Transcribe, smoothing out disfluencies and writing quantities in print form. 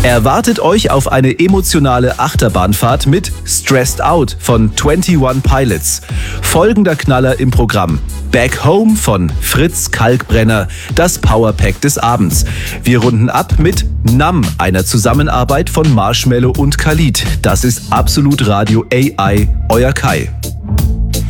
Erwartet euch auf eine emotionale Achterbahnfahrt mit Stressed Out von 21 Pilots. Folgender Knaller im Programm: Back Home von Fritz Kalkbrenner, das Powerpack des Abends. Wir runden ab mit Numb, einer Zusammenarbeit von Marshmello und Khalid. Das ist Absolut Radio AI, euer Kai.